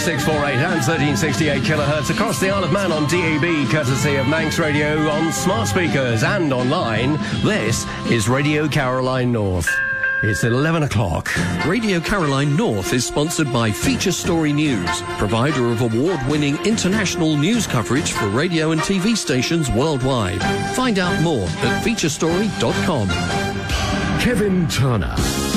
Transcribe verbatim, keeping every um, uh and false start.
six four eight and thirteen sixty-eight kilohertz across the Isle of Man on D A B, courtesy of Manx Radio on smart speakers and online. This is Radio Caroline North. It's eleven o'clock. Radio Caroline North is sponsored by Feature Story News, provider of award-winning international news coverage for radio and T V stations worldwide. Find out more at feature story dot com. Kevin Turner.